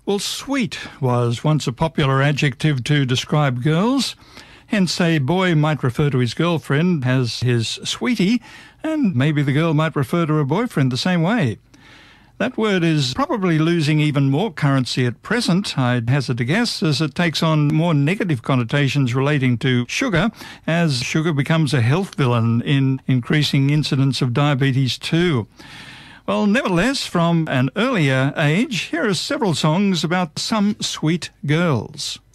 Well, sweet was once a popular adjective to describe girls. Hence, a boy might refer to his girlfriend as his sweetie, and maybe the girl might refer to her boyfriend the same way. That word is probably losing even more currency at present, I'd hazard to guess, as it takes on more negative connotations relating to sugar, as sugar becomes a health villain in increasing incidence of diabetes too. Well, nevertheless, from an earlier age, here are several songs about some sweet girls.